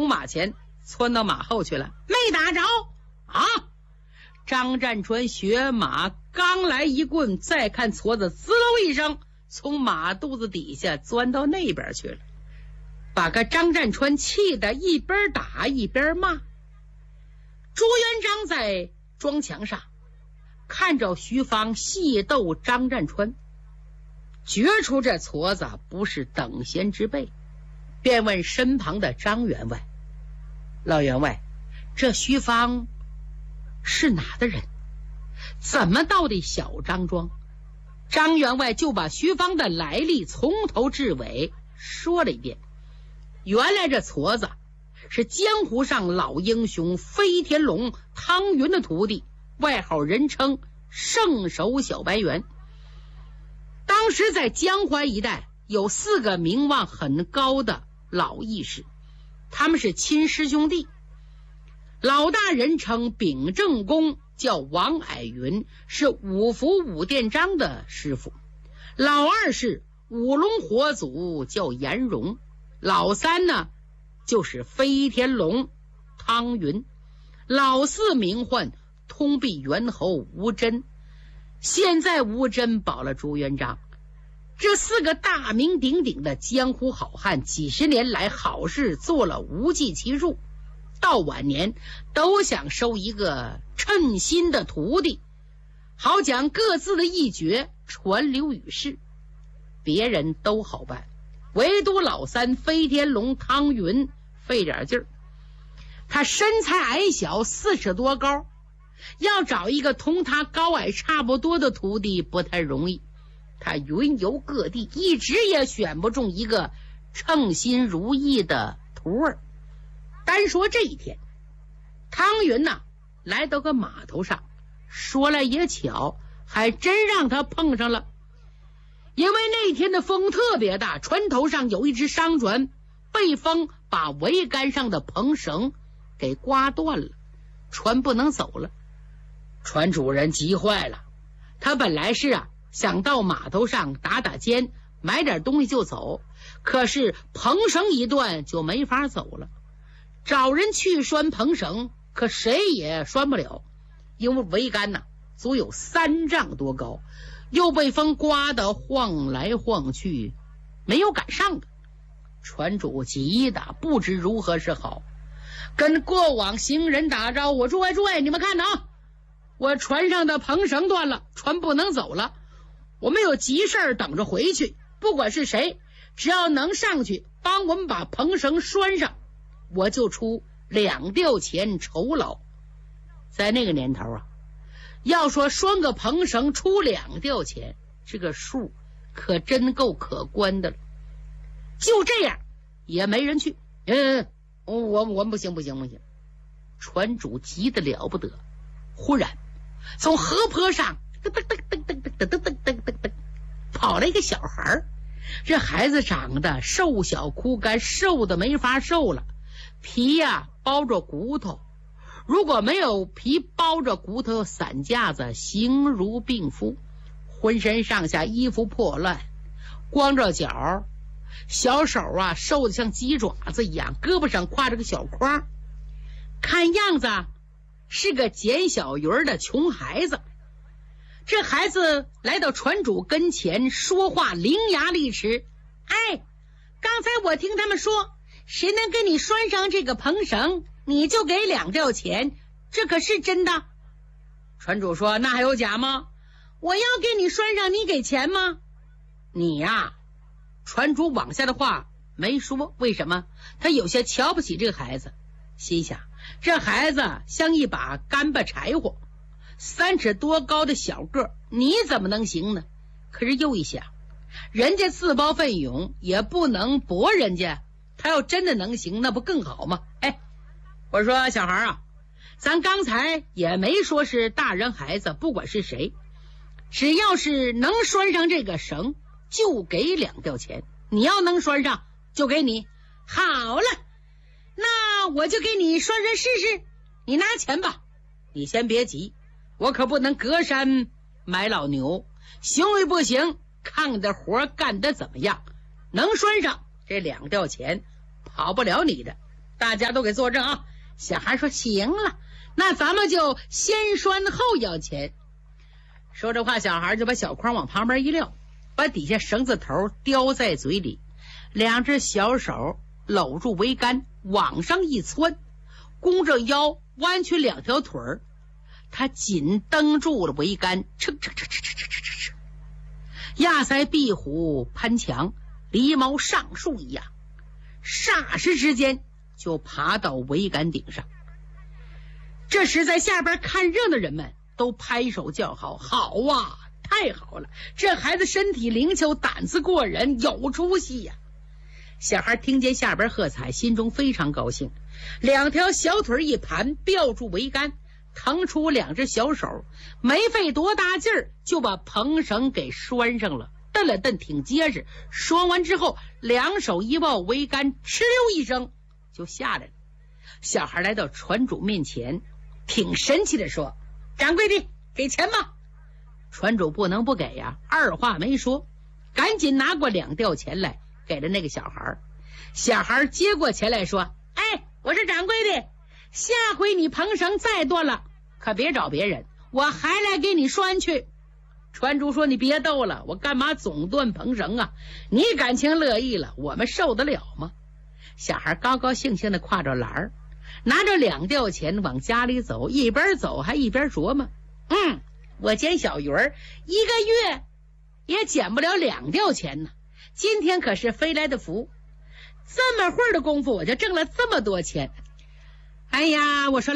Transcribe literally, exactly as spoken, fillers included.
马前窜到马后去了。没打着啊！张占川学马刚来一棍，再看矬子滋溜一声从马肚子底下钻到那边去了，把个张占川气得一边打一边骂。朱元璋在庄墙上看着徐芳戏斗张占川，觉出这矬子不是等闲之辈，便问身旁的张员外：老员外，这徐芳是哪的人？怎么到的小张庄？张员外就把徐芳的来历从头至尾说了一遍。原来这矬子是江湖上老英雄飞天龙汤云的徒弟，外号人称圣手小白猿。当时在江淮一带有四个名望很高的老义士，他们是亲师兄弟。老大人称秉正公，叫王矮云，是五福武殿章的师傅。老二是五龙火祖，叫颜荣。老三呢就是飞天龙汤云。老四名唤通臂猿猴吴真。现在吴真保了朱元璋。这四个大名鼎鼎的江湖好汉，几十年来好事做了无计其数，到晚年都想收一个称心的徒弟，好将各自的一绝传流于世。别人都好办，唯独老三飞天龙汤云费点劲儿。他身材矮小，四尺多高，要找一个同他高矮差不多的徒弟不太容易。他云游各地，一直也选不中一个称心如意的徒儿。单说这一天，汤云呐、啊、来到个码头上，说来也巧，还真让他碰上了。因为那天的风特别大，船头上有一只商船被风把桅杆上的篷绳给刮断了，船不能走了。船主人急坏了，他本来是啊想到码头上打打尖，买点东西就走，可是篷绳一断就没法走了。找人去拴篷绳，可谁也拴不了，因为桅杆呢足有三丈多高，又被风刮得晃来晃去，没有赶上的。船主急的不知如何是好，跟过往行人打招呼：诸位诸位，你们看呐，我船上的篷绳断了，船不能走了，我们有急事等着回去，不管是谁，只要能上去帮我们把篷绳拴上，我就出两吊钱酬劳。在那个年头啊，要说拴个篷绳出两吊钱，这个数可真够可观的了。就这样也没人去。嗯，我我们不行不行不行。船主急得了不得。忽然从河坡上噔噔噔噔噔噔噔噔噔噔噔跑了一个小孩，这孩子长得瘦小枯干，瘦的没法瘦了，皮呀、啊、包着骨头，如果没有皮包着骨头散架子，形如病夫，浑身上下衣服破烂，光着脚，小手啊瘦得像鸡爪子一样，胳膊上挎着个小筐，看样子是个捡小鱼儿的穷孩子。这孩子来到船主跟前，说话伶牙俐齿：哎，刚才我听他们说，谁能给你拴上这个篷绳，你就给两吊钱，这可是真的？船主说：那还有假吗？我要给你拴上，你给钱吗？你呀、啊，船主往下的话没说，为什么？他有些瞧不起这个孩子，心想这孩子像一把干巴柴火，三尺多高的小个，你怎么能行呢？可是又一想，人家自告奋勇，也不能驳人家，他要真的能行，那不更好吗？哎，我说小孩啊，咱刚才也没说是大人孩子，不管是谁，只要是能拴上这个绳，就给两吊钱。你要能拴上，就给你。好了，那我就给你拴上试试，你拿钱吧。你先别急，我可不能隔山买老牛，行为不行，看你的活干得怎么样。能拴上这两吊钱，跑不了你的。 大家都给作证啊。小孩说行了，那咱们就先拴后要钱。说这话，小孩就把小筐往旁边一撂，把底下绳子头叼在嘴里，两只小手搂住桅杆往上一窜，弓着腰弯曲两条腿儿，他紧蹬住了桅杆，哧哧哧哧哧哧哧哧，压塞壁虎攀墙，狸猫上树一样，霎时之间就爬到桅杆顶上。这时在下边看热闹的人们都拍手叫好，好啊，太好了，这孩子身体灵巧，胆子过人，有出息呀、啊！小孩听见下边喝彩，心中非常高兴，两条小腿一盘，吊住桅杆，腾出两只小手，没费多大劲儿就把蓬绳给拴上了，蹬了蹬挺结实。拴完之后，两手一抱桅杆，哧溜一声就下来了。小孩来到船主面前，挺神气的说：掌柜的，给钱吧。船主不能不给呀，二话没说，赶紧拿过两吊钱来，给了那个小孩。小孩接过钱来说：哎，我是掌柜的，下回你蓬绳再断了，可别找别人，我还来给你拴去。船主说：你别逗了，我干嘛总断蓬绳啊？你感情乐意了，我们受得了吗？小孩高高兴兴的挎着篮儿，拿着两吊钱往家里走，一边走还一边琢磨：嗯，我捡小鱼儿一个月也捡不了两吊钱呢，今天可是飞来的福，这么会儿的功夫我就挣了这么多钱。哎呀，我说